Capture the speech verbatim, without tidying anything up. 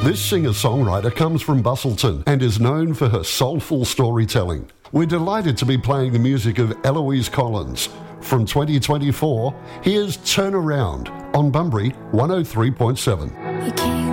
This singer-songwriter comes from Bustleton and is known for her soulful storytelling. We're delighted to be playing the music of Eloise Collins. From twenty twenty-four, here's Turn Around on Bunbury one oh three point seven. You came